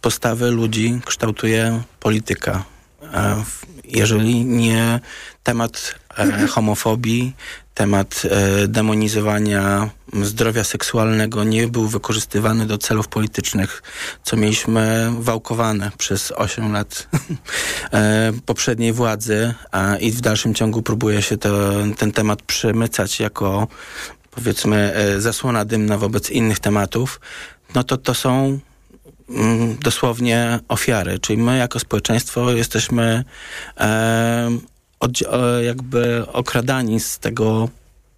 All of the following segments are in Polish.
postawy ludzi kształtuje polityka. Jeżeli nie temat homofobii, temat demonizowania zdrowia seksualnego nie był wykorzystywany do celów politycznych, co mieliśmy wałkowane przez 8 lat poprzedniej władzy, i w dalszym ciągu próbuje się ten temat przemycać jako, powiedzmy, zasłona dymna wobec innych tematów, no to są dosłownie ofiary. Czyli my jako społeczeństwo jesteśmy jakby okradani z tego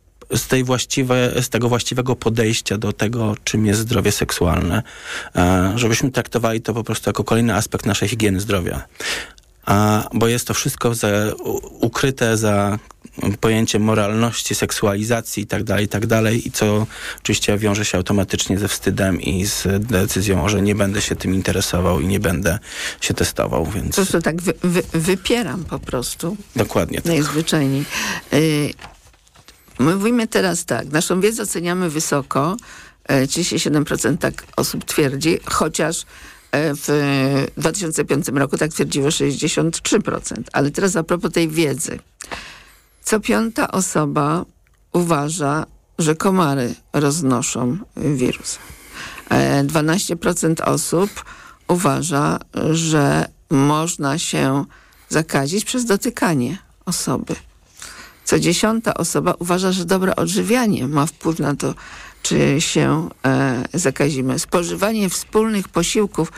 właściwego podejścia do tego, czym jest zdrowie seksualne, żebyśmy traktowali to po prostu jako kolejny aspekt naszej higieny zdrowia. Bo jest to wszystko ukryte za pojęciem moralności, seksualizacji i tak dalej, i co oczywiście wiąże się automatycznie ze wstydem i z decyzją, że nie będę się tym interesował i nie będę się testował, więc... Po prostu tak wypieram po prostu. Dokładnie tak. Najzwyczajniej. My mówimy teraz tak, naszą wiedzę oceniamy wysoko, 37% tak osób twierdzi, chociaż w 2005 roku tak twierdziło 63%. Ale teraz a propos tej wiedzy. Co 5. osoba uważa, że komary roznoszą wirus. 12% osób uważa, że można się zakazić przez dotykanie osoby. Co 10. osoba uważa, że dobre odżywianie ma wpływ na to, czy się zakazimy. Spożywanie wspólnych posiłków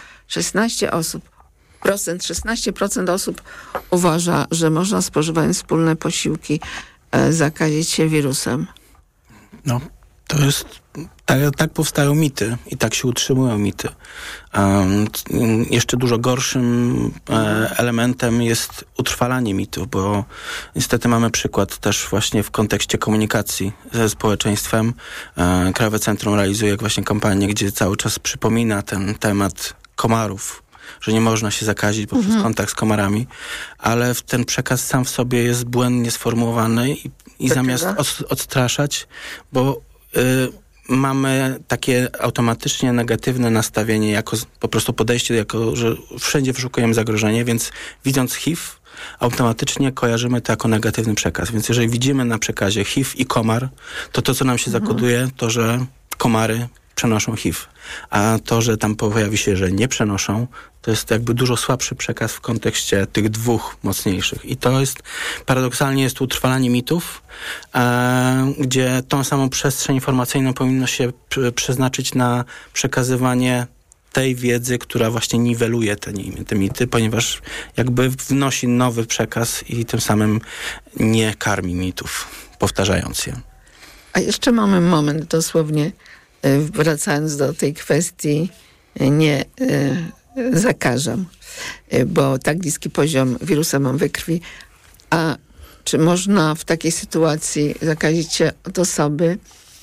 16% osób uważa, że można spożywając wspólne posiłki zakazić się wirusem. No, to jest... Tak powstają mity i tak się utrzymują mity. Jeszcze dużo gorszym elementem jest utrwalanie mitów, bo niestety mamy przykład też właśnie w kontekście komunikacji ze społeczeństwem. Krajowe Centrum realizuje właśnie kampanię, gdzie cały czas przypomina ten temat komarów, że nie można się zakazić poprzez kontakt z komarami, ale ten przekaz sam w sobie jest błędnie sformułowany i zamiast odstraszać, bo mamy takie automatycznie negatywne nastawienie, jako po prostu podejście, jako że wszędzie wyszukujemy zagrożenie, więc widząc HIV, automatycznie kojarzymy to jako negatywny przekaz. Więc jeżeli widzimy na przekazie HIV i komar, to co nam się zakoduje, to że komary przenoszą HIV. A to, że tam pojawi się, że nie przenoszą, to jest jakby dużo słabszy przekaz w kontekście tych dwóch mocniejszych. I to jest, paradoksalnie jest to utrwalanie mitów, gdzie tą samą przestrzeń informacyjną powinno się przeznaczyć na przekazywanie tej wiedzy, która właśnie niweluje te mity, ponieważ jakby wnosi nowy przekaz i tym samym nie karmi mitów, powtarzając je. A jeszcze mamy moment, dosłownie wracając do tej kwestii nie zakażam, bo tak niski poziom wirusa mam we krwi. A czy można w takiej sytuacji zakazić się od osoby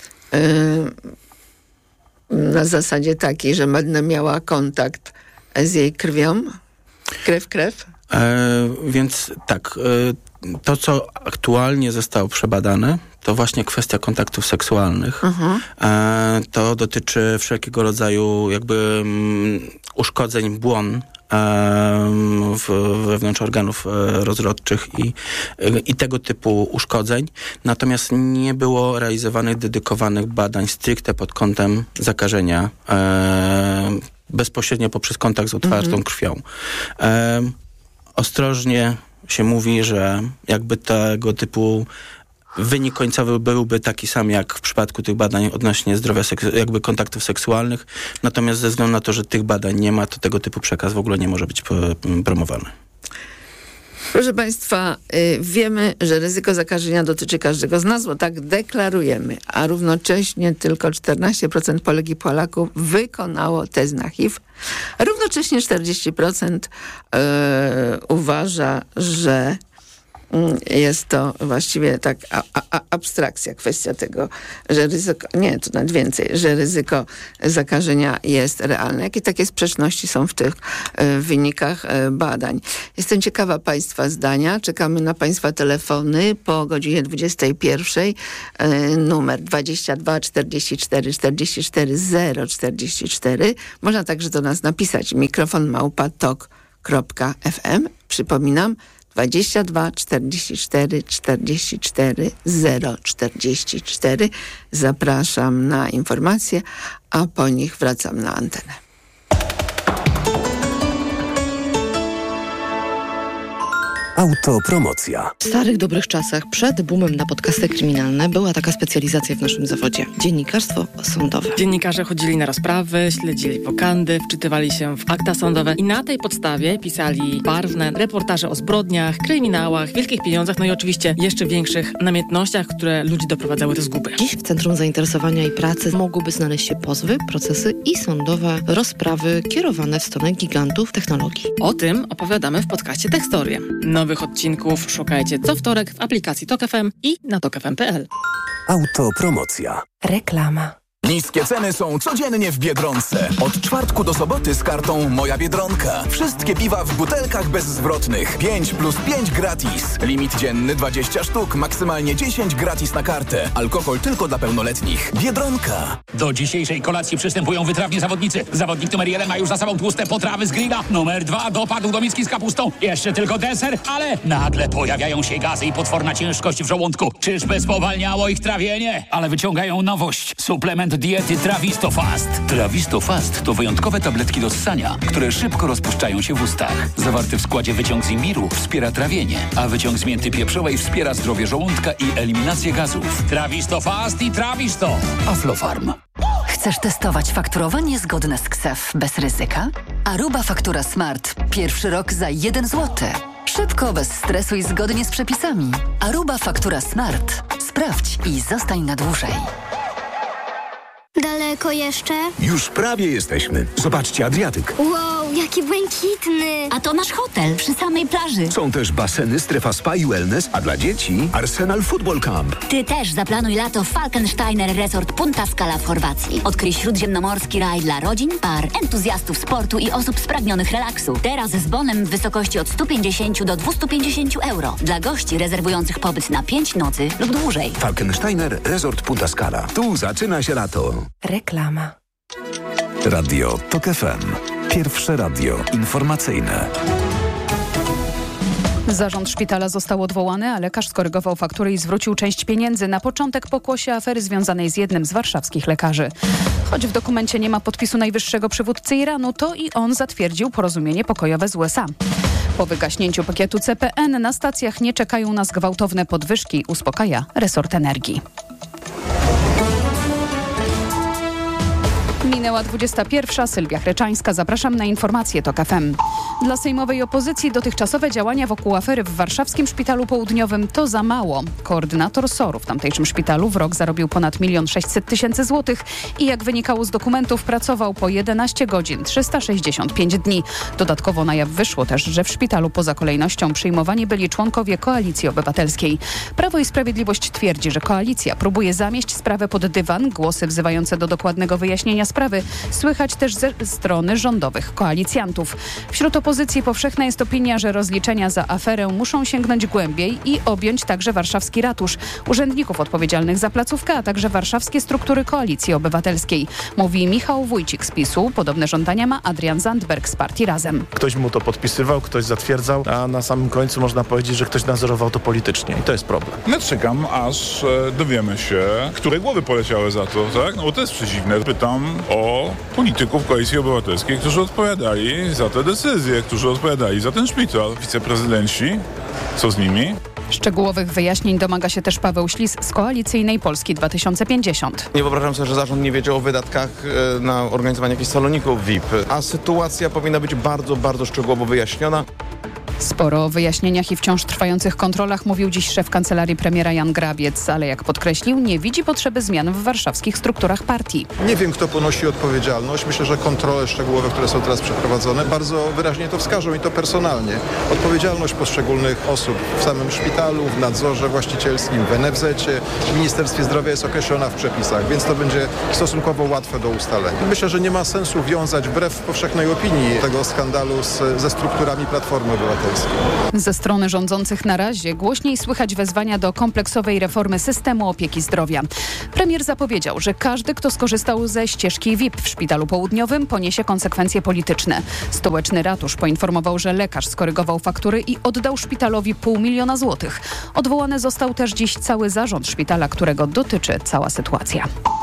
na zasadzie takiej, że będę miała kontakt z jej krwią? Krew? Więc tak, to co aktualnie zostało przebadane, to właśnie kwestia kontaktów seksualnych. To dotyczy wszelkiego rodzaju jakby uszkodzeń błon wewnątrz organów rozrodczych i tego typu uszkodzeń. Natomiast nie było realizowanych, dedykowanych badań stricte pod kątem zakażenia bezpośrednio poprzez kontakt z otwartą krwią. Ostrożnie się mówi, że jakby tego typu wynik końcowy byłby taki sam jak w przypadku tych badań odnośnie zdrowia, jakby kontaktów seksualnych. Natomiast ze względu na to, że tych badań nie ma, to tego typu przekaz w ogóle nie może być promowany. Proszę Państwa, wiemy, że ryzyko zakażenia dotyczy każdego z nas, bo tak deklarujemy, a równocześnie tylko 14% Polek i Polaków wykonało test na HIV. Równocześnie 40% uważa, że jest to właściwie tak abstrakcja, kwestia tego, że ryzyko, nie, to nawet więcej, że ryzyko zakażenia jest realne. Jakie takie sprzeczności są w tych wynikach badań? Jestem ciekawa Państwa zdania. Czekamy na Państwa telefony po godzinie 21. Numer 22 44 44 044. Można także do nas napisać mikrofon@tok.fm. Przypominam, 22 44 44 044. Zapraszam na informacje, a po nich wracam na antenę. Autopromocja. W starych, dobrych czasach, przed boomem na podcasty kryminalne, była taka specjalizacja w naszym zawodzie. Dziennikarstwo sądowe. Dziennikarze chodzili na rozprawy, śledzili wokandy, wczytywali się w akta sądowe i na tej podstawie pisali barwne reportaże o zbrodniach, kryminałach, wielkich pieniądzach, no i oczywiście jeszcze większych namiętnościach, które ludzi doprowadzały do zguby. Dziś w centrum zainteresowania i pracy mogłyby znaleźć się pozwy, procesy i sądowe rozprawy kierowane w stronę gigantów technologii. O tym opowiadamy w podcaście Tekstorie. Nowych odcinków szukajcie co wtorek w aplikacji Tok FM i na tokfm.pl. Autopromocja. Reklama. Niskie ceny są codziennie w Biedronce. Od czwartku do soboty z kartą Moja Biedronka. Wszystkie piwa w butelkach bezzwrotnych. 5 plus 5 gratis. Limit dzienny 20 sztuk, maksymalnie 10 gratis na kartę. Alkohol tylko dla pełnoletnich. Biedronka. Do dzisiejszej kolacji przystępują wytrawni zawodnicy. Zawodnik numer 1 ma już za sobą tłuste potrawy z grilla. Numer 2 dopadł do miski z kapustą. Jeszcze tylko deser, ale nagle pojawiają się gazy i potworna ciężkość w żołądku. Czyżby spowalniało ich trawienie? Ale wyciągają nowość. Suplement diety Trawisto Fast. Trawisto Fast to wyjątkowe tabletki do ssania, które szybko rozpuszczają się w ustach. Zawarty w składzie wyciąg z imbiru wspiera trawienie, a wyciąg z mięty pieprzowej wspiera zdrowie żołądka i eliminację gazów. Trawisto Fast i Trawisto. Aflofarm. Chcesz testować fakturowanie zgodne z KSEF bez ryzyka? Aruba Faktura Smart. Pierwszy rok za 1 zł. Szybko, bez stresu i zgodnie z przepisami. Aruba Faktura Smart. Sprawdź i zostań na dłużej. Daleko jeszcze? Już prawie jesteśmy. Zobaczcie, Adriatyk. Wow, jaki błękitny. A to nasz hotel przy samej plaży. Są też baseny, strefa spa i wellness, a dla dzieci Arsenal Football Camp. Ty też zaplanuj lato w Falkensteiner Resort Punta Scala w Chorwacji. Odkryj śródziemnomorski raj dla rodzin, par, entuzjastów sportu i osób spragnionych relaksu. Teraz z bonem w wysokości od 150 do 250 euro. Dla gości rezerwujących pobyt na 5 nocy lub dłużej. Falkensteiner Resort Punta Scala. Tu zaczyna się lato. Reklama. Radio Tok FM. Pierwsze radio informacyjne. Zarząd szpitala został odwołany, a lekarz skorygował faktury i zwrócił część pieniędzy na początek pokłosie afery związanej z jednym z warszawskich lekarzy. Choć w dokumencie nie ma podpisu najwyższego przywódcy Iranu, to i on zatwierdził porozumienie pokojowe z USA. Po wygaśnięciu pakietu CPN na stacjach nie czekają nas gwałtowne podwyżki, uspokaja resort energii. Minęła 21. Sylwia Chreczańska. Zapraszam na informacje TOK FM. Dla sejmowej opozycji dotychczasowe działania wokół afery w warszawskim Szpitalu Południowym to za mało. Koordynator SOR-u w tamtejszym szpitalu w rok zarobił ponad 1 600 000 złotych i jak wynikało z dokumentów pracował po 11 godzin, 365 dni. Dodatkowo na jaw wyszło też, że w szpitalu poza kolejnością przyjmowani byli członkowie Koalicji Obywatelskiej. Prawo i Sprawiedliwość twierdzi, że koalicja próbuje zamieść sprawę pod dywan. Głosy wzywające do dokładnego wyjaśnienia sprawy słychać też ze strony rządowych koalicjantów. Wśród opozycji powszechna jest opinia, że rozliczenia za aferę muszą sięgnąć głębiej i objąć także warszawski ratusz, urzędników odpowiedzialnych za placówkę, a także warszawskie struktury Koalicji Obywatelskiej. Mówi Michał Wójcik z PiS-u. Podobne żądania ma Adrian Zandberg z partii Razem. Ktoś mu to podpisywał, ktoś zatwierdzał, a na samym końcu można powiedzieć, że ktoś nadzorował to politycznie i to jest problem. Ja czekam, aż dowiemy się, które głowy poleciały za to, tak? No bo to jest przeciwne. Pytam o polityków Koalicji Obywatelskiej, którzy odpowiadali za te decyzje, którzy odpowiadali za ten szpital. Wiceprezydenci, co z nimi? Szczegółowych wyjaśnień domaga się też Paweł Ślis z Koalicyjnej Polski 2050. Nie wyobrażam sobie, że zarząd nie wiedział o wydatkach na organizowanie jakichś saloników VIP, a sytuacja powinna być bardzo, bardzo szczegółowo wyjaśniona. Sporo o wyjaśnieniach i wciąż trwających kontrolach mówił dziś szef kancelarii premiera Jan Grabiec, ale jak podkreślił, nie widzi potrzeby zmian w warszawskich strukturach partii. Nie wiem, kto ponosi odpowiedzialność. Myślę, że kontrole szczegółowe, które są teraz przeprowadzone, bardzo wyraźnie to wskażą i to personalnie. Odpowiedzialność poszczególnych osób w samym szpitalu, w nadzorze właścicielskim, w NFZ-cie, w Ministerstwie Zdrowia jest określona w przepisach, więc to będzie stosunkowo łatwe do ustalenia. Myślę, że nie ma sensu wiązać wbrew powszechnej opinii tego skandalu ze strukturami Platformy Obywatelskiej. Ze strony rządzących na razie głośniej słychać wezwania do kompleksowej reformy systemu opieki zdrowia. Premier zapowiedział, że każdy, kto skorzystał ze ścieżki VIP w Szpitalu Południowym, poniesie konsekwencje polityczne. Stołeczny ratusz poinformował, że lekarz skorygował faktury i oddał szpitalowi 500 000 złotych. Odwołany został też dziś cały zarząd szpitala, którego dotyczy cała sytuacja.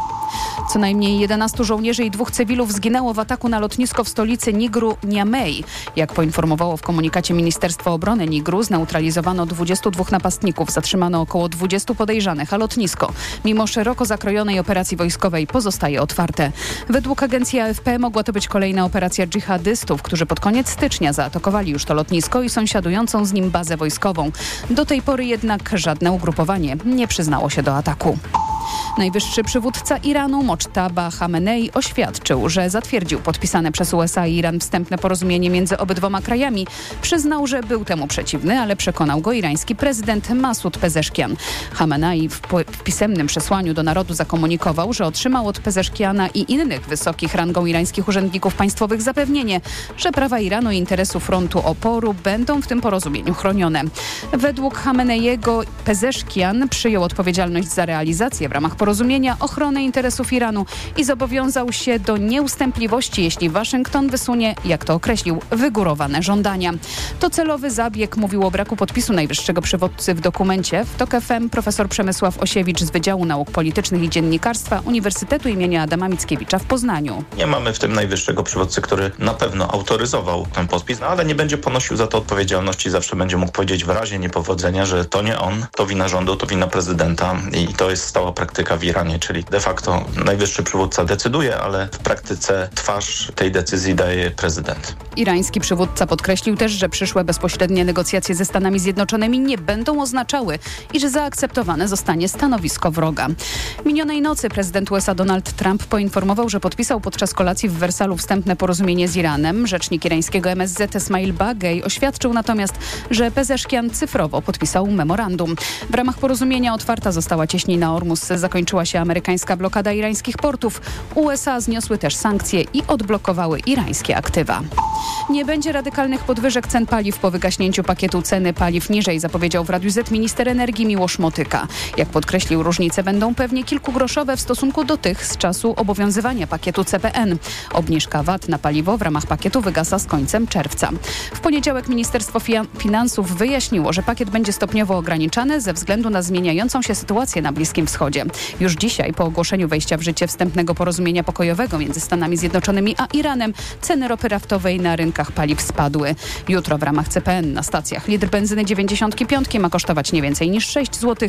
Co najmniej 11 żołnierzy i 2 cywilów zginęło w ataku na lotnisko w stolicy Nigru Niamey. Jak poinformowało w komunikacie Ministerstwo Obrony Nigru, zneutralizowano 22 napastników, zatrzymano około 20 podejrzanych, a lotnisko, mimo szeroko zakrojonej operacji wojskowej, pozostaje otwarte. Według agencji AFP mogła to być kolejna operacja dżihadystów, którzy pod koniec stycznia zaatakowali już to lotnisko i sąsiadującą z nim bazę wojskową. Do tej pory jednak żadne ugrupowanie nie przyznało się do ataku. Najwyższy przywódca Iranu Mojtaba Khamenei oświadczył, że zatwierdził podpisane przez USA i Iran wstępne porozumienie między obydwoma krajami. Przyznał, że był temu przeciwny, ale przekonał go irański prezydent Masud Pezeszkian. Khamenei w pisemnym przesłaniu do narodu zakomunikował, że otrzymał od Pezeszkiana i innych wysokich rangą irańskich urzędników państwowych zapewnienie, że prawa Iranu i interesu frontu oporu będą w tym porozumieniu chronione. Według Khameneiego Pezeszkian przyjął odpowiedzialność za realizację w ramach porozumienia ochrony interesów Iranu i zobowiązał się do nieustępliwości, jeśli Waszyngton wysunie, jak to określił, wygórowane żądania. To celowy zabieg, mówił o braku podpisu najwyższego przywódcy w dokumencie. W TOK FM profesor Przemysław Osiewicz z Wydziału Nauk Politycznych i Dziennikarstwa Uniwersytetu im. Adama Mickiewicza w Poznaniu. Nie mamy w tym najwyższego przywódcy, który na pewno autoryzował ten podpis, ale nie będzie ponosił za to odpowiedzialności. Zawsze będzie mógł powiedzieć w razie niepowodzenia, że to nie on, to wina rządu, to wina prezydenta i to jest stała praktyka w Iranie, czyli de facto najwyższy przywódca decyduje, ale w praktyce twarz tej decyzji daje prezydent. Irański przywódca podkreślił też, że przyszłe bezpośrednie negocjacje ze Stanami Zjednoczonymi nie będą oznaczały, iż zaakceptowane zostanie stanowisko wroga. Minionej nocy prezydent USA Donald Trump poinformował, że podpisał podczas kolacji w Wersalu wstępne porozumienie z Iranem. Rzecznik irańskiego MSZ Esmail Bagej oświadczył natomiast, że Pezeszkian cyfrowo podpisał memorandum. W ramach porozumienia otwarta została cieśnina Ormus, zakończyła się amerykańska blokada irańskich portów. USA zniosły też sankcje i odblokowały irańskie aktywa. Nie będzie radykalnych podwyżek cen paliw po wygaśnięciu pakietu ceny paliw niżej, zapowiedział w Radiu Z minister energii Miłosz Motyka. Jak podkreślił, różnice będą pewnie kilkugroszowe w stosunku do tych z czasu obowiązywania pakietu CPN. Obniżka VAT na paliwo w ramach pakietu wygasa z końcem czerwca. W poniedziałek Ministerstwo Finansów wyjaśniło, że pakiet będzie stopniowo ograniczany ze względu na zmieniającą się sytuację na Bliskim Wschodzie. Już dzisiaj, po ogłoszeniu wejścia w życie wstępnego porozumienia pokojowego między Stanami Zjednoczonymi a Iranem, ceny ropy naftowej na rynkach paliw spadły. Jutro w ramach CPN na stacjach litr benzyny 95 ma kosztować nie więcej niż 6 zł,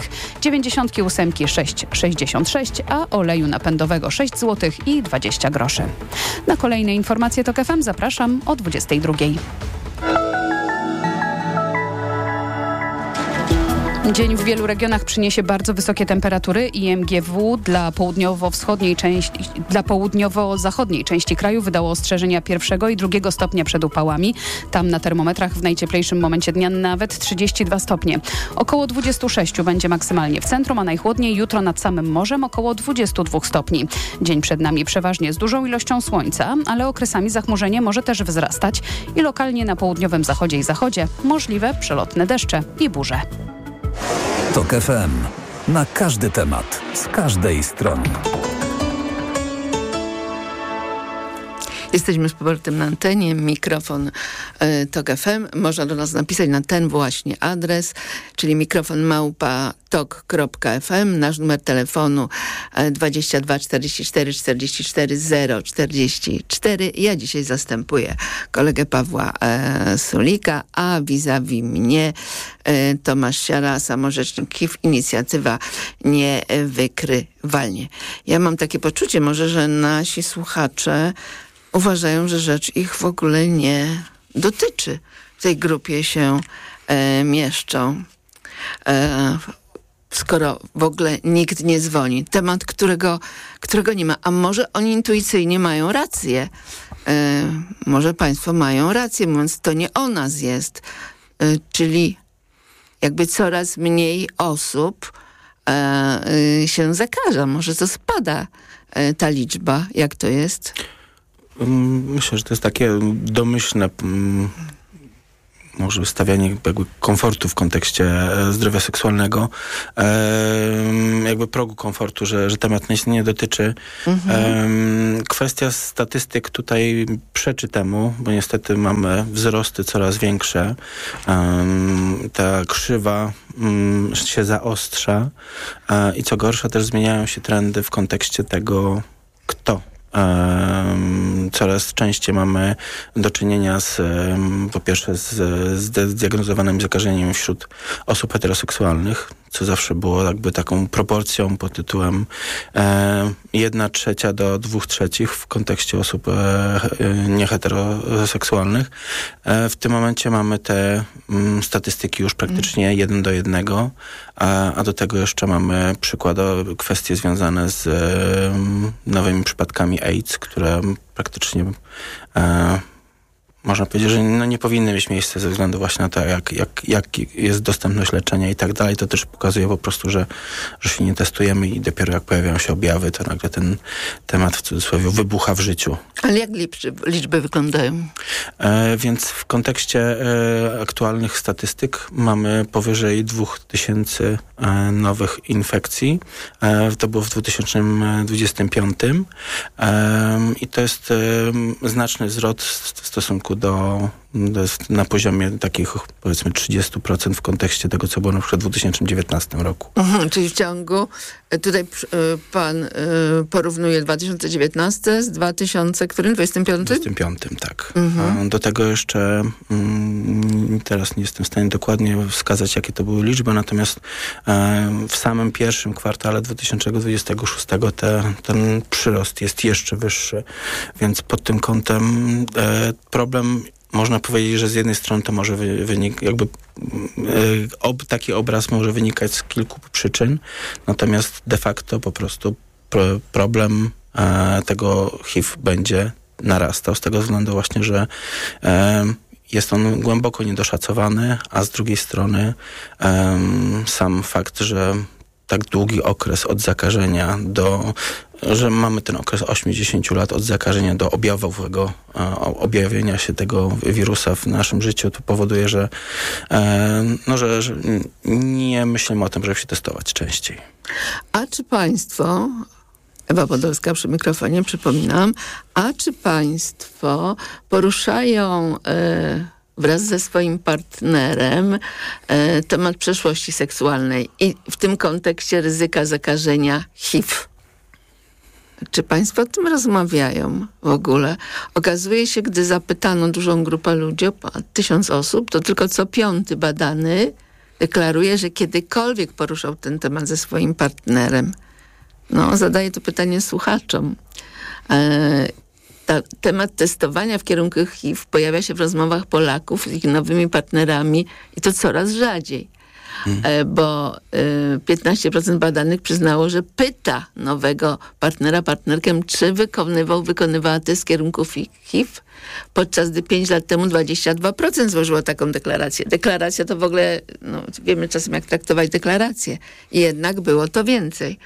98 6,66, a oleju napędowego 6 zł i 20 groszy. Na kolejne informacje TOK FM zapraszam o 22. Dzień w wielu regionach przyniesie bardzo wysokie temperatury. IMGW dla południowo-zachodniej części kraju wydało ostrzeżenia 1. i 2. stopnia przed upałami. Tam na termometrach w najcieplejszym momencie dnia nawet 32 stopnie. Około 26 będzie maksymalnie w centrum, a najchłodniej jutro nad samym morzem około 22 stopni. Dzień przed nami przeważnie z dużą ilością słońca, ale okresami zachmurzenie może też wzrastać i lokalnie na południowym zachodzie i zachodzie możliwe przelotne deszcze i burze. TOK FM. Na każdy temat, z każdej strony. Jesteśmy z powrotem na antenie, mikrofon TOK FM. Można do nas napisać na ten właśnie adres, czyli mikrofon@tok.fm. Nasz numer telefonu 22 44 44 044. Ja dzisiaj zastępuję kolegę Pawła Sulika, a vis-a-vis mnie Tomasz Siara, samorzecznik KIF, inicjatywa Niewykrywalnie. Ja mam takie poczucie może, że nasi słuchacze uważają, że rzecz ich w ogóle nie dotyczy, w tej grupie się mieszczą. Skoro w ogóle nikt nie dzwoni. Temat, którego nie ma. A może oni intuicyjnie mają rację. Może państwo mają rację, mówiąc, to nie o nas jest. Czyli jakby coraz mniej osób się zakaża. Może to spada ta liczba. Jak to jest? Myślę, że to jest takie domyślne może stawianie jakby komfortu w kontekście zdrowia seksualnego, jakby progu komfortu, że temat nas nie dotyczy. Kwestia statystyk tutaj przeczy temu, bo niestety mamy wzrosty coraz większe. Ta krzywa się zaostrza i co gorsza też zmieniają się trendy w kontekście tego, kto. Coraz częściej mamy do czynienia z, po pierwsze z zdiagnozowanym zakażeniem wśród osób heteroseksualnych, co zawsze było jakby taką proporcją pod tytułem 1/3 do 2/3 w kontekście osób nieheteroseksualnych. W tym momencie mamy te statystyki już praktycznie 1 do 1, a do tego jeszcze mamy przykładowe kwestie związane z nowymi przypadkami AIDS, które praktycznie można powiedzieć, że nie powinny mieć miejsca ze względu właśnie na to, jak jest dostępność leczenia i tak dalej. To też pokazuje po prostu, że się nie testujemy i dopiero jak pojawiają się objawy, to nagle ten temat w cudzysłowie wybucha w życiu. Ale jak liczby wyglądają? Więc w kontekście aktualnych statystyk mamy powyżej 2000 nowych infekcji. To było w 2025 i to jest znaczny wzrost w stosunku na poziomie takich powiedzmy 30% w kontekście tego, co było na przykład w 2019 roku. Czyli w ciągu, tutaj pan porównuje 2019 z 2025? 25, tak. Do tego jeszcze teraz nie jestem w stanie dokładnie wskazać, jakie to były liczby, natomiast w samym pierwszym kwartale 2026 ten przyrost jest jeszcze wyższy, więc pod tym kątem problem można powiedzieć, że z jednej strony to może taki obraz może wynikać z kilku przyczyn, natomiast de facto po prostu problem tego HIV będzie narastał z tego względu właśnie, że jest on głęboko niedoszacowany, a z drugiej strony sam fakt, że tak długi okres od zakażenia że mamy ten okres 80 lat od zakażenia do objawowego objawienia się tego wirusa w naszym życiu, to powoduje, że nie myślimy o tym, żeby się testować częściej. A czy państwo, Ewa Podolska przy mikrofonie, przypominam, a czy państwo poruszają wraz ze swoim partnerem temat przeszłości seksualnej i w tym kontekście ryzyka zakażenia HIV? Czy państwo o tym rozmawiają w ogóle? Okazuje się, gdy zapytano dużą grupę ludzi, ponad 1000 osób, to tylko co 5 badany deklaruje, że kiedykolwiek poruszał ten temat ze swoim partnerem. Zadaję to pytanie słuchaczom. Temat testowania w kierunku HIV pojawia się w rozmowach Polaków z ich nowymi partnerami i to coraz rzadziej. Bo 15% badanych przyznało, że pyta nowego partnerkę, czy wykonywała test w kierunku HIV, podczas gdy 5 lat temu 22% złożyło taką deklarację. Deklaracja to w ogóle, wiemy czasem jak traktować deklaracje. I jednak było to więcej.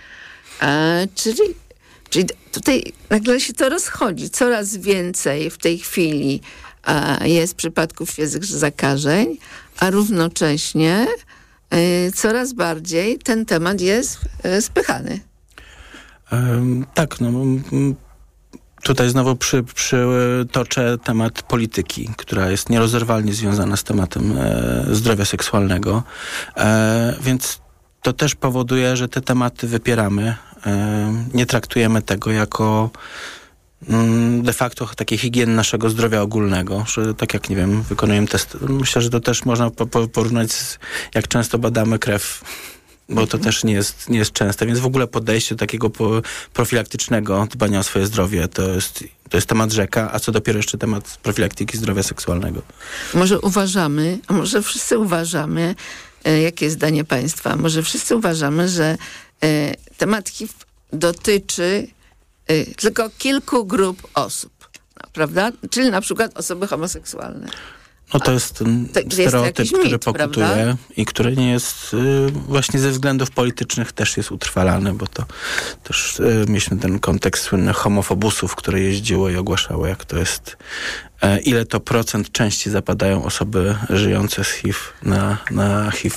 Czyli tutaj nagle się to rozchodzi. Coraz więcej w tej chwili jest przypadków świeżych zakażeń, a równocześnie coraz bardziej ten temat jest spychany. Tak, tutaj znowu przytoczę temat polityki, która jest nierozerwalnie związana z tematem zdrowia seksualnego, więc to też powoduje, że te tematy wypieramy. Nie traktujemy tego jako de facto takiej higieny naszego zdrowia ogólnego, że tak jak, wykonujemy test. Myślę, że to też można porównać z jak często badamy krew, bo to też nie jest częste, więc w ogóle podejście do takiego profilaktycznego dbania o swoje zdrowie to to jest temat rzeka, a co dopiero jeszcze temat profilaktyki zdrowia seksualnego. Może wszyscy uważamy, jakie jest zdanie państwa, może wszyscy uważamy, że temat HIV dotyczy tylko kilku grup osób, prawda? Czyli na przykład osoby homoseksualne. No to jest ten stereotyp, który pokutuje, prawda? I który nie jest właśnie ze względów politycznych też jest utrwalany, bo to też mieliśmy ten kontekst słynnych homofobusów, które jeździły i ogłaszały, jak to jest, ile to procent częściej zapadają osoby żyjące z HIV na HIV,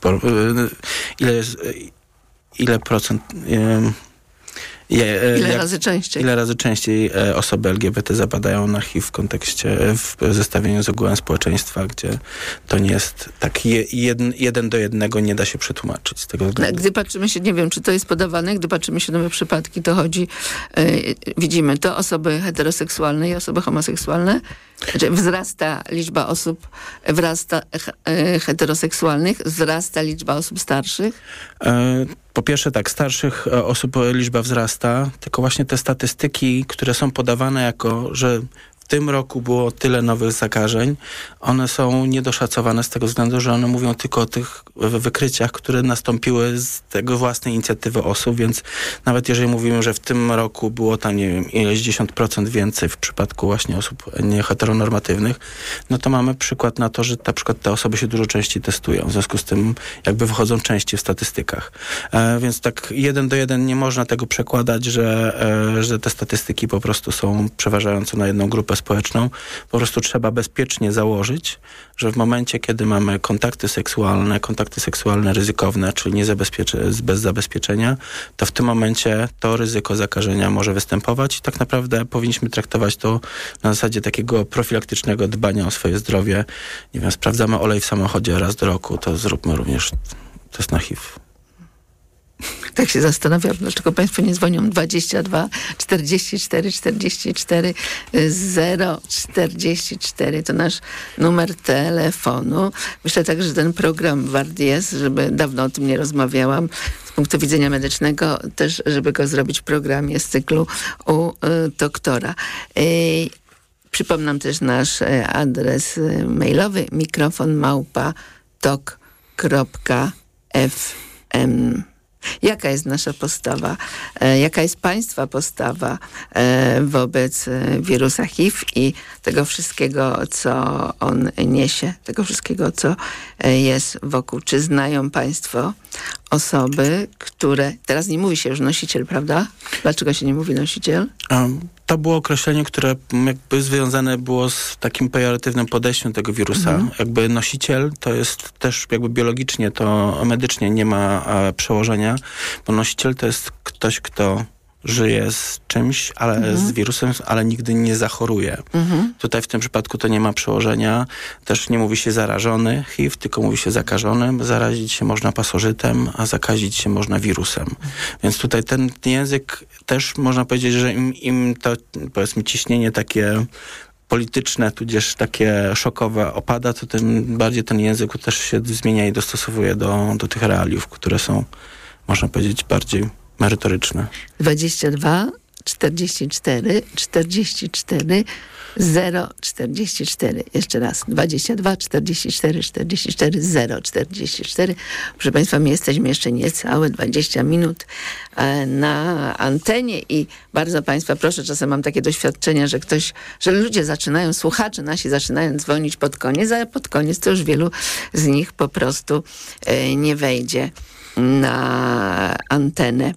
ile procent... Ile razy częściej osoby LGBT zapadają na HIV w kontekście, w zestawieniu z ogółem społeczeństwa, gdzie to nie jest tak jeden do jednego, nie da się przetłumaczyć z tego względu. Gdy patrzymy się, nie wiem, czy to jest podawane, gdy patrzymy się na nowe przypadki, to widzimy to osoby heteroseksualne i osoby homoseksualne, znaczy wzrasta liczba osób heteroseksualnych, wzrasta liczba osób starszych? Po pierwsze tak, starszych osób liczba wzrasta, tylko właśnie te statystyki, które są podawane jako, że w tym roku było tyle nowych zakażeń, one są niedoszacowane z tego względu, że one mówią tylko o tych wykryciach, które nastąpiły z tego własnej inicjatywy osób, więc nawet jeżeli mówimy, że w tym roku było tam, nie wiem, ileś 10% więcej w przypadku właśnie osób nieheteronormatywnych, no to mamy przykład na to, że na przykład te osoby się dużo częściej testują, w związku z tym jakby wychodzą częściej w statystykach. Więc tak 1 do 1 nie można tego przekładać, że te statystyki po prostu są przeważająco na jedną grupę społeczną. Po prostu trzeba bezpiecznie założyć, że w momencie, kiedy mamy kontakty seksualne ryzykowne, czyli bez zabezpieczenia, to w tym momencie to ryzyko zakażenia może występować i tak naprawdę powinniśmy traktować to na zasadzie takiego profilaktycznego dbania o swoje zdrowie. Nie wiem, sprawdzamy olej w samochodzie raz do roku, to zróbmy również test na HIV. Tak się zastanawiam, dlaczego państwo nie dzwonią 22 44 44 044. To nasz numer telefonu. Myślę także, że ten program wart jest, żeby dawno o tym nie rozmawiałam, z punktu widzenia medycznego, też żeby go zrobić w programie z cyklu u doktora. Przypomnę też nasz adres mailowy mikrofon@tok.fm. Jaka jest nasza postawa? Jaka jest państwa postawa wobec wirusa HIV i tego wszystkiego, co on niesie, tego wszystkiego, co jest wokół? Czy znają państwo osoby, które... Teraz nie mówi się już nosiciel, prawda? Dlaczego się nie mówi nosiciel? To było określenie, które jakby związane było z takim pejoratywnym podejściem tego wirusa. Jakby nosiciel to jest też jakby biologicznie, to medycznie nie ma przełożenia, bo nosiciel to jest ktoś, kto żyje z czymś, ale z wirusem, ale nigdy nie zachoruje. Tutaj w tym przypadku to nie ma przełożenia. Też nie mówi się zarażony HIV, tylko mówi się zakażony. Zarazić się można pasożytem, a zakazić się można wirusem. Więc tutaj ten język też można powiedzieć, że im to, powiedzmy, ciśnienie takie polityczne, tudzież takie szokowe opada, to tym bardziej ten język też się zmienia i dostosowuje do tych realiów, które są, można powiedzieć, bardziej merytoryczne. 22 44 44 044. Jeszcze raz. 22 44 44 044. Proszę państwa, my jesteśmy jeszcze niecałe 20 minut na antenie i bardzo państwa proszę, czasem mam takie doświadczenia, że ludzie zaczynają, słuchacze nasi zaczynają dzwonić pod koniec, a pod koniec to już wielu z nich po prostu nie wejdzie na antenę.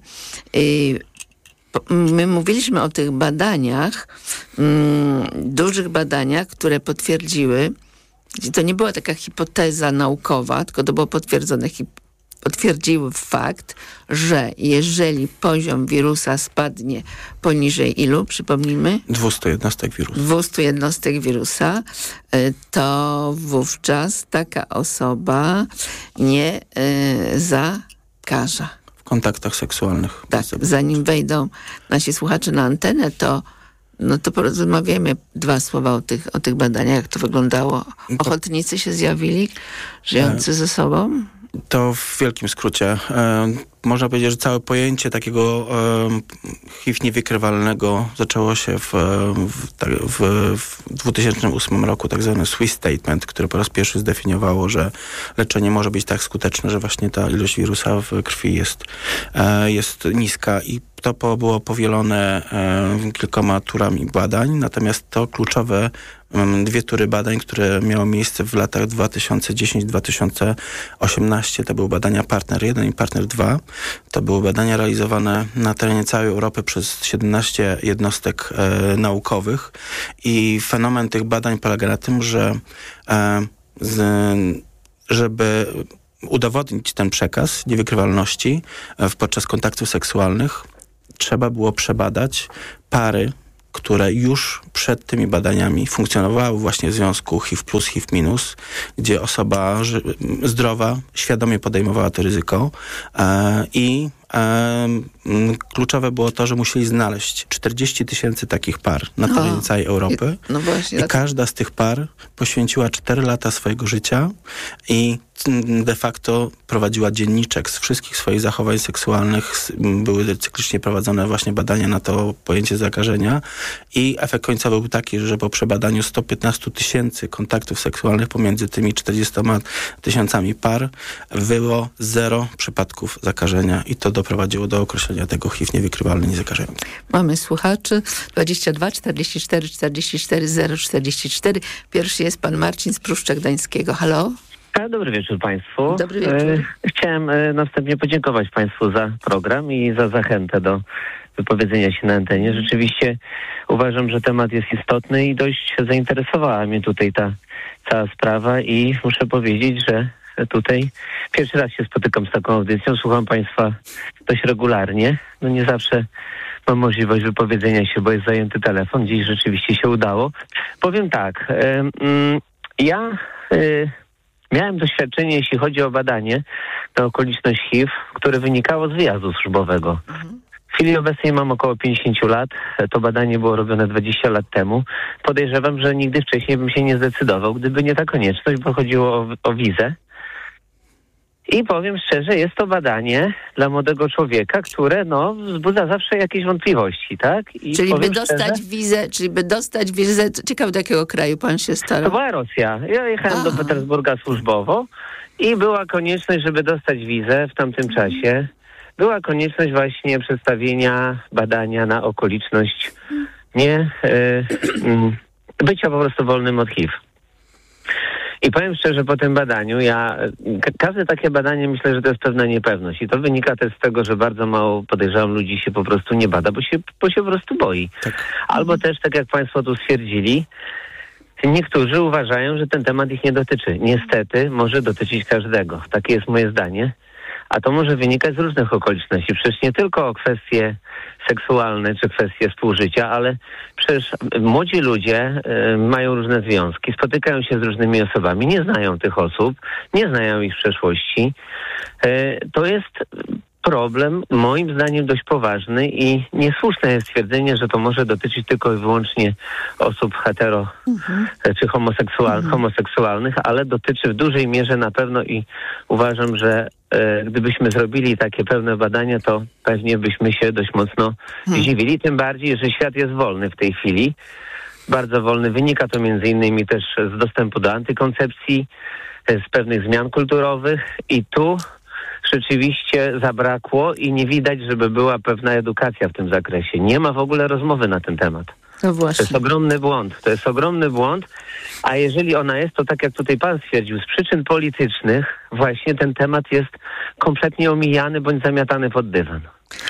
My mówiliśmy o tych badaniach, dużych badaniach, które potwierdziły, to nie była taka hipoteza naukowa, tylko to było potwierdziły fakt, że jeżeli poziom wirusa spadnie poniżej ilu, przypomnijmy? 200 jednostek wirusa. 200 jednostek wirusa, to wówczas taka osoba nie zakaża. W kontaktach seksualnych. Tak, zanim wejdą nasi słuchacze na antenę, to porozmawiamy 2 słowa o tych badaniach, jak to wyglądało. Ochotnicy się zjawili, żyjący ze sobą? To w wielkim skrócie. Można powiedzieć, że całe pojęcie takiego HIV niewykrywalnego zaczęło się w 2008 roku, tak zwany Swiss Statement, który po raz pierwszy zdefiniowało, że leczenie może być tak skuteczne, że właśnie ta ilość wirusa w krwi jest niska i to było powielone kilkoma turami badań, natomiast to kluczowe 2 tury badań, które miały miejsce w latach 2010-2018, to były badania Partner 1 i Partner 2. To były badania realizowane na terenie całej Europy przez 17 jednostek naukowych i fenomen tych badań polega na tym, że żeby udowodnić ten przekaz niewykrywalności podczas kontaktów seksualnych, trzeba było przebadać pary, które już przed tymi badaniami funkcjonowały właśnie w związku HIV+, HIV-, gdzie osoba zdrowa świadomie podejmowała to ryzyko i kluczowe było to, że musieli znaleźć 40 000 takich par na terenie całej Europy. I każda z tych par poświęciła 4 lata swojego życia i de facto prowadziła dzienniczek z wszystkich swoich zachowań seksualnych. Były cyklicznie prowadzone właśnie badania na to pojęcie zakażenia i efekt końcowy był taki, że po przebadaniu 115 000 kontaktów seksualnych pomiędzy tymi 40 000 par było 0 przypadków zakażenia i to doprowadziło do określenia tego HIV niewykrywalny, niezakażający. Mamy słuchaczy 22 44 44 044. Pierwszy jest pan Marcin z Pruszcza Gdańskiego. Halo? Dobry wieczór Państwu. Dobry wieczór. Chciałem następnie podziękować Państwu za program i za zachętę do wypowiedzenia się na antenie. Rzeczywiście uważam, że temat jest istotny i dość zainteresowała mnie tutaj ta cała sprawa i muszę powiedzieć, że tutaj pierwszy raz się spotykam z taką audycją. Słucham Państwa dość regularnie. No nie zawsze mam możliwość wypowiedzenia się, bo jest zajęty telefon. Dziś rzeczywiście się udało. Powiem tak. Ja miałem doświadczenie, jeśli chodzi o badanie na okoliczność HIV, które wynikało z wyjazdu służbowego. W chwili obecnej mam około 50 lat. To badanie było robione 20 lat temu. Podejrzewam, że nigdy wcześniej bym się nie zdecydował, gdyby nie ta konieczność, bo chodziło o wizę. I powiem szczerze, jest to badanie dla młodego człowieka, które wzbudza zawsze jakieś wątpliwości, tak? I czyli by dostać wizę, ciekawe do jakiego kraju pan się starał? To była Rosja. Ja jechałem do Petersburga służbowo i była konieczność, żeby dostać wizę w tamtym czasie. Była konieczność właśnie przedstawienia badania na okoliczność bycia po prostu wolnym od HIV. I powiem szczerze, po tym badaniu każde takie badanie myślę, że to jest pewna niepewność. I to wynika też z tego, że bardzo mało, podejrzewam, ludzi się po prostu nie bada, bo się po prostu boi. Tak. Albo też, tak jak Państwo tu stwierdzili, niektórzy uważają, że ten temat ich nie dotyczy. Niestety może dotyczyć każdego. Takie jest moje zdanie. A to może wynikać z różnych okoliczności. Przecież nie tylko o kwestie seksualne czy kwestie współżycia, ale przecież młodzi ludzie mają różne związki, spotykają się z różnymi osobami, nie znają tych osób, nie znają ich przeszłości. To jest problem, moim zdaniem, dość poważny i niesłuszne jest stwierdzenie, że to może dotyczyć tylko i wyłącznie osób hetero czy homoseksualnych, ale dotyczy w dużej mierze na pewno i uważam, że gdybyśmy zrobili takie pełne badania, to pewnie byśmy się dość mocno zdziwili, tym bardziej, że świat jest wolny w tej chwili, bardzo wolny. Wynika to między innymi też z dostępu do antykoncepcji, z pewnych zmian kulturowych i tu rzeczywiście zabrakło i nie widać, żeby była pewna edukacja w tym zakresie. Nie ma w ogóle rozmowy na ten temat. No właśnie. To jest ogromny błąd. A jeżeli ona jest, to tak jak tutaj pan stwierdził, z przyczyn politycznych właśnie ten temat jest kompletnie omijany bądź zamiatany pod dywan.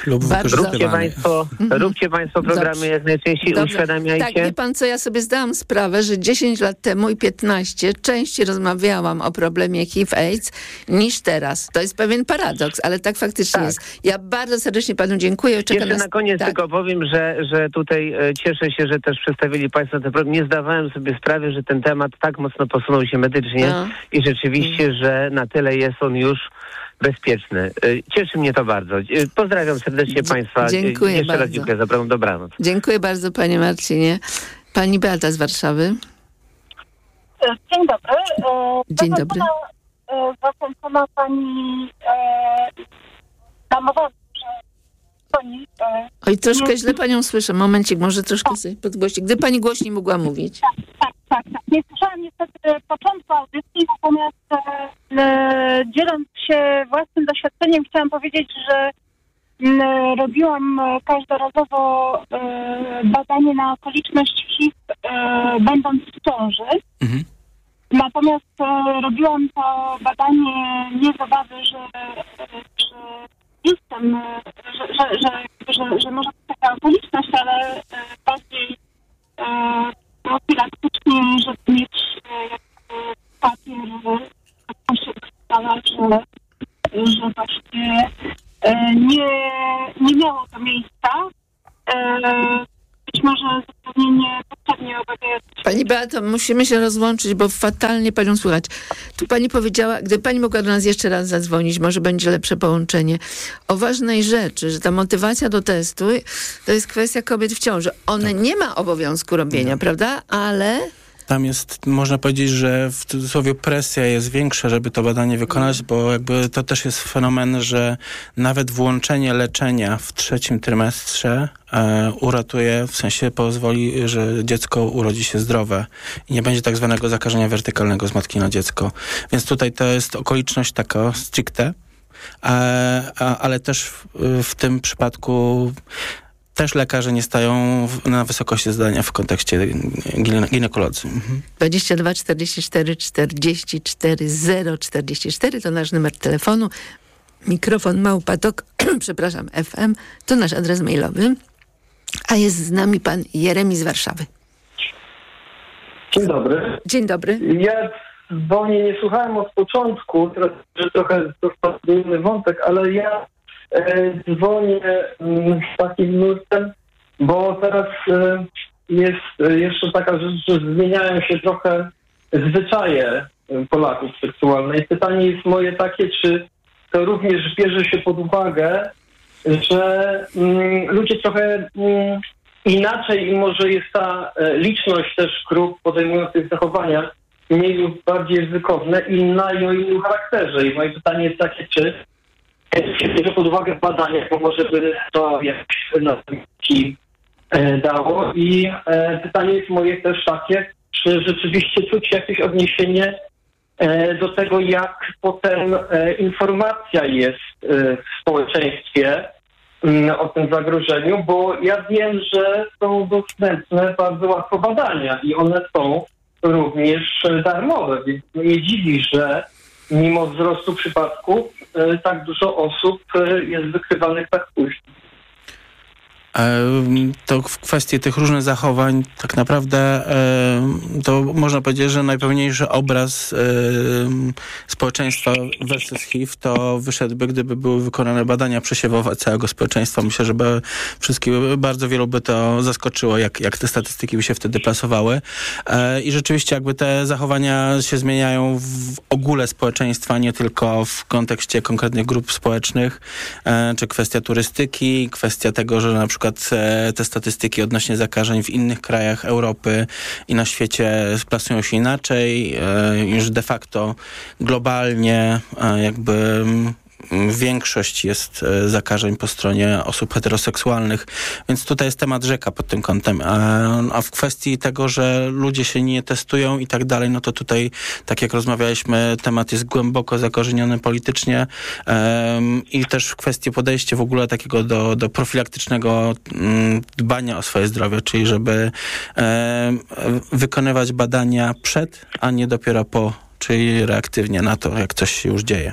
Róbcie państwo programy jak najczęściej, uświadamiajcie. Tak, wie pan co, ja sobie zdałam sprawę, że 10 lat temu i 15 częściej rozmawiałam o problemie HIV-AIDS niż teraz. To jest pewien paradoks, ale tak faktycznie jest. Ja bardzo serdecznie panu dziękuję. Jeszcze na koniec tylko powiem, że tutaj cieszę się, że też przedstawili państwo ten problem. Nie zdawałem sobie sprawy, że ten temat tak mocno posunął się medycznie i rzeczywiście, że na tyle jest on już bezpieczny. Cieszy mnie to bardzo. Pozdrawiam serdecznie państwa. Dziękuję Jeszcze bardzo. raz dziękuję za program. Dobranoc. Dziękuję bardzo, panie Marcinie. Pani Beata z Warszawy. Dzień dobry. Dzień dobry. zachęcona pani namowami, że pani... Oj, troszkę źle panią słyszę. Momencik, może troszkę sobie podgłośnić. Gdy pani głośniej mogła mówić. Tak. Nie słyszałam niestety początku audycji, natomiast dzieląc się własnym doświadczeniem, chciałam powiedzieć, że robiłam każdorazowo badanie na okoliczność HIV, będąc w ciąży. Mhm. Natomiast robiłam to badanie nie z obawy, że jestem, że może być taka okoliczność, ale bardziej profilaktycznie, żeby mieć papier, się ustalać, że właśnie nie miało to miejsca. Być może zupełnie niepotrzebnie obawiając. Pani Beato, musimy się rozłączyć, bo fatalnie panią słychać. Tu pani powiedziała, gdyby pani mogła do nas jeszcze raz zadzwonić, może będzie lepsze połączenie, o ważnej rzeczy, że ta motywacja do testu to jest kwestia kobiet w ciąży. One nie ma obowiązku robienia, prawda? Ale... Tam jest, można powiedzieć, że w cudzysłowie presja jest większa, żeby to badanie wykonać, bo jakby to też jest fenomen, że nawet włączenie leczenia w 3. trymestrze uratuje, w sensie pozwoli, że dziecko urodzi się zdrowe i nie będzie tak zwanego zakażenia wertykalnego z matki na dziecko. Więc tutaj to jest okoliczność taka stricte, ale też w tym przypadku też lekarze nie stają na wysokości zadania w kontekście ginekolodzy. 22 44 44 044 to nasz numer telefonu. Mikrofon @tok, przepraszam, FM, to nasz adres mailowy. A jest z nami pan Jeremi z Warszawy. Dzień dobry. Dzień dobry. Ja dzwonię, nie słuchałem od początku, teraz że trochę inny wątek, ale ja dzwonię z takim nurtem, bo teraz jest jeszcze taka rzecz, że zmieniają się trochę zwyczaje Polaków seksualne. I pytanie jest moje takie, czy to również bierze się pod uwagę, że ludzie trochę inaczej i może jest ta liczność też grup podejmujących zachowania mniej lub bardziej ryzykowne, inna i o innym charakterze. I moje pytanie jest takie, czy się bierze pod uwagę w badaniach, bo może by to jakieś następki dało. I pytanie jest moje też takie, czy rzeczywiście czuć jakieś odniesienie do tego, jak potem informacja jest w społeczeństwie o tym zagrożeniu, bo ja wiem, że są dostępne bardzo łatwo badania i one są również darmowe, więc mnie dziwi, że mimo wzrostu przypadków tak dużo osób jest wykrywanych tak późno. To w kwestii tych różnych zachowań tak naprawdę to można powiedzieć, że najpełniejszy obraz społeczeństwa versus HIV to wyszedłby, gdyby były wykonane badania przesiewowe całego społeczeństwa. Myślę, że bardzo wielu by to zaskoczyło, jak te statystyki by się wtedy plasowały. I rzeczywiście jakby te zachowania się zmieniają w ogóle społeczeństwa, nie tylko w kontekście konkretnych grup społecznych, czy kwestia turystyki, kwestia tego, że na przykład te statystyki odnośnie zakażeń w innych krajach Europy i na świecie plasują się inaczej, już de facto globalnie jakby większość jest zakażeń po stronie osób heteroseksualnych, więc tutaj jest temat rzeka pod tym kątem. A w kwestii tego, że ludzie się nie testują i tak dalej, no to tutaj, tak jak rozmawialiśmy, temat jest głęboko zakorzeniony politycznie i też w kwestii podejścia w ogóle takiego do profilaktycznego dbania o swoje zdrowie, czyli żeby wykonywać badania przed, a nie dopiero po, czyli reaktywnie na to, jak coś się już dzieje.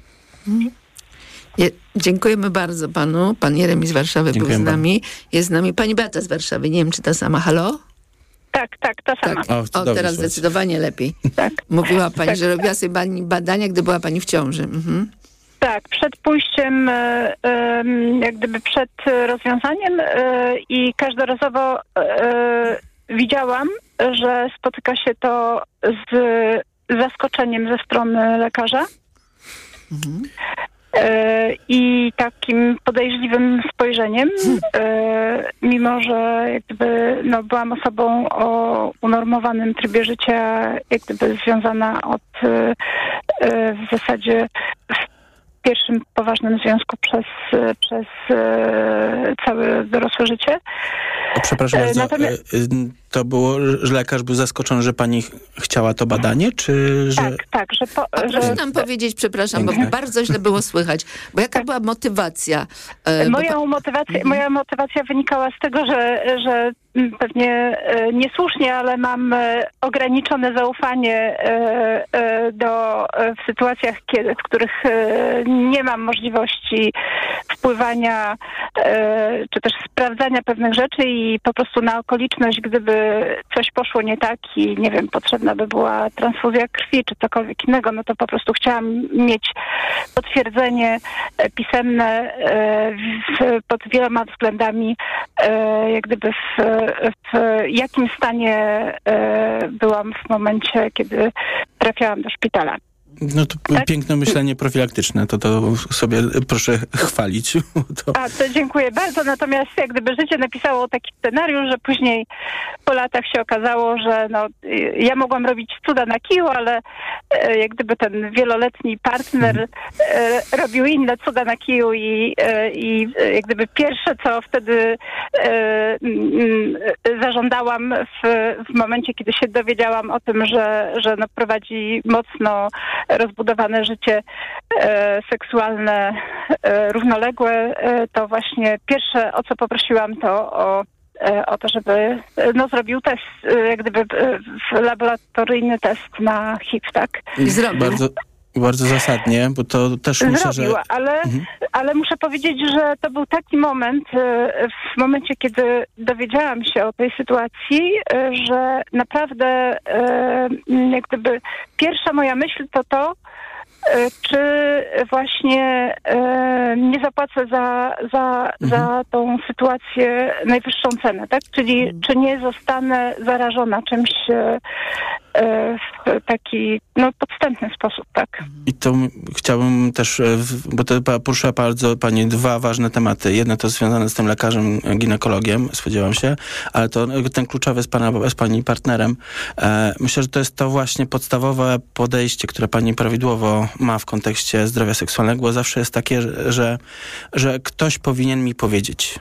Dziękujemy bardzo panu. Pan Jeremi z Warszawy był z nami. Jest z nami pani Beata z Warszawy. Nie wiem, czy ta sama. Halo? Tak, ta sama. Tak. O, teraz zdecydowanie lepiej. Tak. Mówiła pani, że robiła sobie badania, gdy była pani w ciąży. Mhm. Tak, przed pójściem, jak gdyby przed rozwiązaniem i każdorazowo widziałam, że spotyka się to z zaskoczeniem ze strony lekarza. Mhm. I takim podejrzliwym spojrzeniem, mimo że jakby byłam osobą o unormowanym trybie życia, jak gdyby związana od w zasadzie w pierwszym poważnym związku przez całe dorosłe życie. Przepraszam bardzo, to było, że lekarz był zaskoczony, że pani chciała to badanie, czy że... Tak, proszę nam powiedzieć, przepraszam, bo bardzo źle było słychać, bo jaka była motywacja? Moja motywacja wynikała z tego, że pewnie niesłusznie, ale mam ograniczone zaufanie w sytuacjach, w których nie mam możliwości wpływania czy też sprawdzania pewnych rzeczy i po prostu na okoliczność, gdyby coś poszło nie tak i nie wiem, potrzebna by była transfuzja krwi czy cokolwiek innego, no to po prostu chciałam mieć potwierdzenie pisemne pod wieloma względami, jak gdyby w jakim stanie byłam w momencie, kiedy trafiałam do szpitala. No to tak? Piękne myślenie profilaktyczne, to sobie proszę chwalić. To dziękuję bardzo, natomiast jak gdyby życie napisało taki scenariusz, że później po latach się okazało, że ja mogłam robić cuda na kiju, ale jak gdyby ten wieloletni partner robił inne cuda na kiju i jak gdyby pierwsze, co wtedy zażądałam w momencie, kiedy się dowiedziałam o tym, że prowadzi mocno rozbudowane życie seksualne, równoległe, to właśnie pierwsze, o co poprosiłam, to o to, żeby zrobił test, jak gdyby laboratoryjny test na HIV, tak? I zrobił. Bardzo zasadnie, bo to też myślę, że... ale muszę powiedzieć, że to był taki moment, w momencie, kiedy dowiedziałam się o tej sytuacji, że naprawdę jak gdyby pierwsza moja myśl to czy właśnie nie zapłacę za tą sytuację najwyższą cenę, tak? Czyli czy nie zostanę zarażona czymś w taki podstępny sposób, tak? I to chciałbym też, bo to porusza bardzo pani dwa ważne tematy. Jedno to związane z tym lekarzem, ginekologiem, spodziewam się, ale to ten kluczowy z pani partnerem. Myślę, że to jest to właśnie podstawowe podejście, które pani prawidłowo ma w kontekście zdrowia seksualnego, bo zawsze jest takie, że ktoś powinien mi powiedzieć,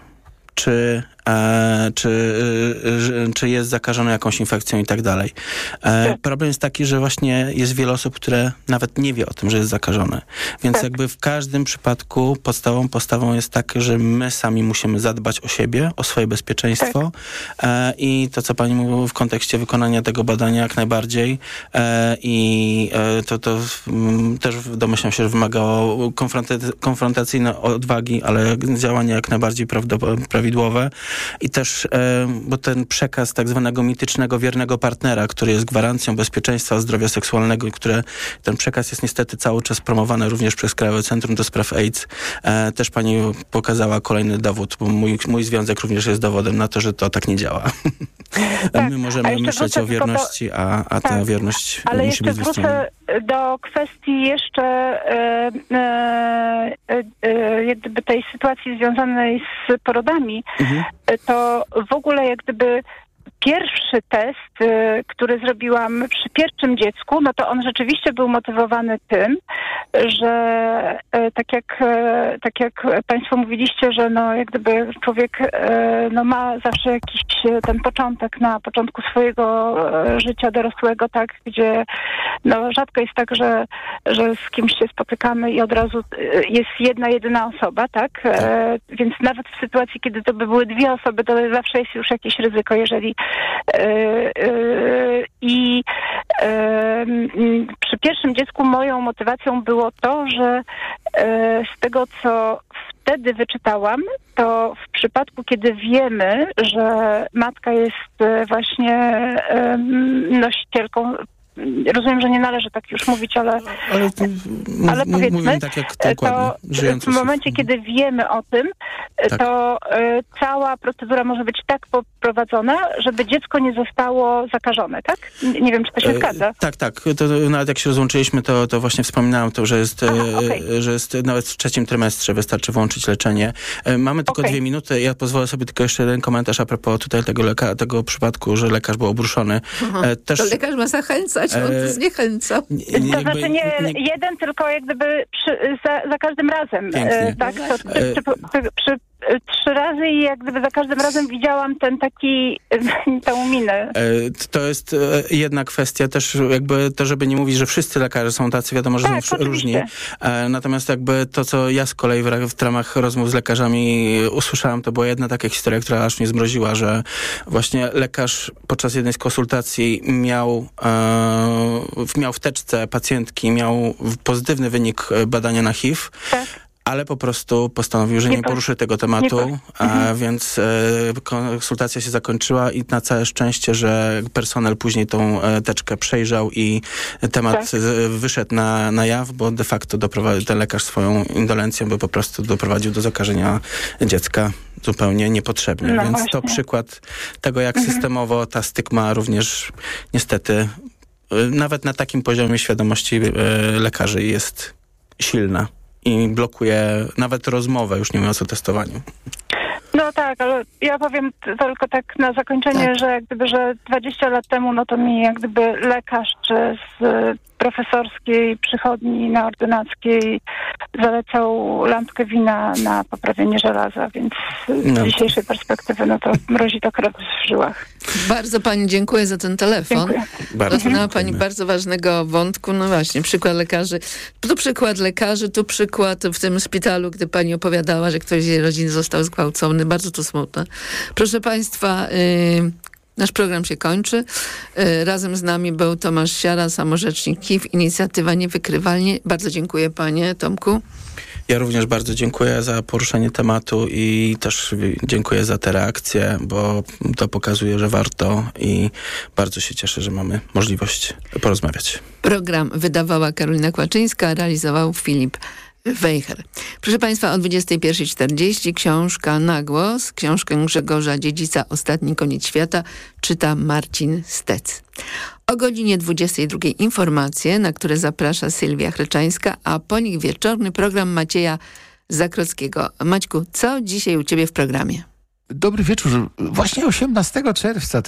czy jest zakażony jakąś infekcją i tak dalej. Problem jest taki, że właśnie jest wiele osób, które nawet nie wie o tym, że jest zakażone. Więc jakby w każdym przypadku postawą jest tak, że my sami musimy zadbać o siebie, o swoje bezpieczeństwo i to, co pani mówiła w kontekście wykonania tego badania jak najbardziej i to też domyślam się, że wymagało konfrontacyjnej odwagi, ale działanie jak najbardziej prawidłowe. I też, bo ten przekaz tak zwanego mitycznego, wiernego partnera, który jest gwarancją bezpieczeństwa zdrowia seksualnego i ten przekaz jest niestety cały czas promowany również przez Krajowe Centrum do Spraw AIDS. Też pani pokazała kolejny dowód, bo mój związek również jest dowodem na to, że to tak nie działa. My możemy myśleć o wierności, a ta wierność ale musi być jeszcze wrócę do kwestii jeszcze jak gdyby tej sytuacji związanej z porodami, to w ogóle jak gdyby pierwszy test, który zrobiłam przy pierwszym dziecku, no to on rzeczywiście był motywowany tym, że tak jak państwo mówiliście, że jak gdyby człowiek ma zawsze jakiś ten początek na początku swojego życia dorosłego, tak, gdzie rzadko jest tak, że z kimś się spotykamy i od razu jest jedyna osoba, tak? Więc nawet w sytuacji, kiedy to by były dwie osoby, to zawsze jest już jakieś ryzyko, jeżeli przy pierwszym dziecku moją motywacją było to, że z tego, co wtedy wyczytałam, to w przypadku, kiedy wiemy, że matka jest właśnie nosicielką, rozumiem, że nie należy tak już mówić, ale powiedzmy, tak jak w momencie, kiedy wiemy o tym, to cała procedura może być tak poprowadzona, żeby dziecko nie zostało zakażone, tak? Nie wiem, czy to się zgadza. Tak. To nawet jak się rozłączyliśmy, to właśnie wspominałem to, że jest nawet w 3. trymestrze wystarczy włączyć leczenie. Mamy tylko 2 minuty. Ja pozwolę sobie tylko jeszcze jeden komentarz a propos tutaj tego przypadku, że lekarz był obruszony. To lekarz ma zachęcać, on to zniechęca. To znaczy nie jeden, tylko jak gdyby za każdym razem. Tak? Przy 3 razy i jak gdyby za każdym razem widziałam tę minę. To jest jedna kwestia też jakby to, żeby nie mówić, że wszyscy lekarze są tacy, wiadomo, że są różni. Natomiast jakby to, co ja z kolei w ramach rozmów z lekarzami usłyszałam, to była jedna taka historia, która aż mnie zmroziła, że właśnie lekarz podczas jednej z konsultacji miał w teczce pacjentki, miał pozytywny wynik badania na HIV. Tak. Ale po prostu postanowił, że nie poruszy tego tematu, więc konsultacja się zakończyła i na całe szczęście, że personel później tą teczkę przejrzał i temat wyszedł na jaw, bo de facto ten lekarz swoją indolencją by po prostu doprowadził do zakażenia dziecka zupełnie niepotrzebnie. Więc właśnie. To przykład tego, jak systemowo ta stygma również niestety nawet na takim poziomie świadomości lekarzy jest silna. I blokuje nawet rozmowę, już nie mówiąc o testowaniu. No tak, ale ja powiem tylko tak na zakończenie, że jak gdyby, że 20 lat temu, no to mi jak gdyby lekarz czy z profesorskiej przychodni na ordynackiej zalecał lampkę wina na poprawienie żelaza, więc z dzisiejszej perspektywy, no to mrozi to krew w żyłach. Bardzo pani dziękuję za ten telefon. Dotknęła pani bardzo ważnego wątku. No właśnie, przykład lekarzy. Tu przykład w tym szpitalu, gdy pani opowiadała, że ktoś z jej rodziny został zgwałcony. Bardzo to smutne. Proszę państwa, nasz program się kończy. Razem z nami był Tomasz Siara, samorzecznik HIV, inicjatywa Niewykrywalnie. Bardzo dziękuję panie Tomku. Ja również bardzo dziękuję za poruszenie tematu i też dziękuję za te reakcje, bo to pokazuje, że warto i bardzo się cieszę, że mamy możliwość porozmawiać. Program wydawała Karolina Kłaczyńska, realizował Filip Wejher. Proszę państwa, o 21:40 książka Na głos. Książkę Grzegorza Dziedzica Ostatni koniec świata czyta Marcin Stec. O godzinie 22:00 informacje, na które zaprasza Sylwia Chryczańska, a po nich wieczorny program Macieja Zakrockiego. Maćku, co dzisiaj u ciebie w programie? Dobry wieczór. Właśnie 18 czerwca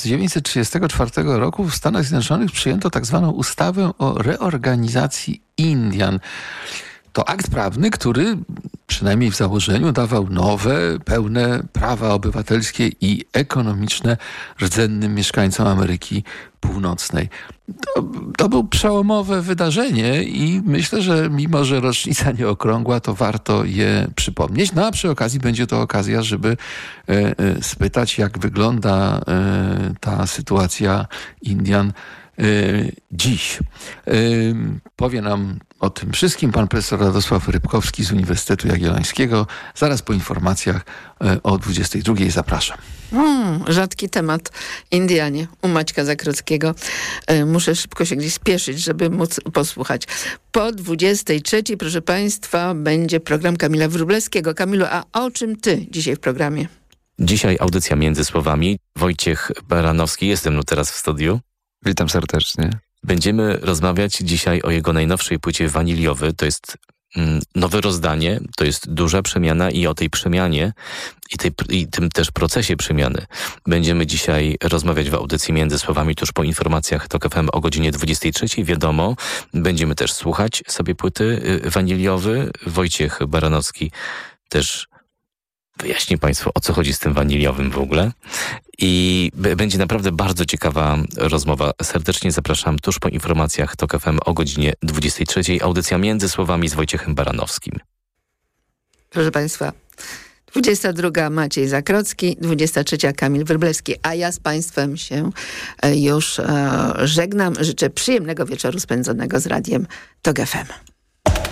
1934 roku w Stanach Zjednoczonych przyjęto tak zwaną ustawę o reorganizacji Indian. To akt prawny, który przynajmniej w założeniu dawał nowe, pełne prawa obywatelskie i ekonomiczne rdzennym mieszkańcom Ameryki Północnej. To było przełomowe wydarzenie i myślę, że mimo, że rocznica nieokrągła, to warto je przypomnieć. No a przy okazji będzie to okazja, żeby spytać, jak wygląda ta sytuacja Indian dziś. Powie nam o tym wszystkim pan profesor Radosław Rybkowski z Uniwersytetu Jagiellońskiego. Zaraz po informacjach o 22:00 zapraszam. Rzadki temat. Indianie u Maćka Zakrockiego. Muszę szybko się gdzieś spieszyć, żeby móc posłuchać. Po 23:00, proszę państwa, będzie program Kamila Wróblewskiego. Kamilu, a o czym ty dzisiaj w programie? Dzisiaj audycja Między Słowami. Wojciech Baranowski jest ze mną teraz w studiu. Witam serdecznie. Będziemy rozmawiać dzisiaj o jego najnowszej płycie Waniliowy. To jest nowe rozdanie, to jest duża przemiana i o tej przemianie i tym też procesie przemiany będziemy dzisiaj rozmawiać w audycji Między Słowami tuż po informacjach TOK FM o godzinie 23:00. Wiadomo, będziemy też słuchać sobie płyty Waniliowy. Wojciech Baranowski też wyjaśni Państwu, o co chodzi z tym waniliowym w ogóle. I będzie naprawdę bardzo ciekawa rozmowa. Serdecznie zapraszam tuż po informacjach TOK FM o godzinie 23:00. Audycja Między Słowami z Wojciechem Baranowskim. Proszę państwa, 22:00 Maciej Zakrocki, 23:00 Kamil Wróblewski, a ja z państwem się już żegnam. Życzę przyjemnego wieczoru spędzonego z radiem TOK FM.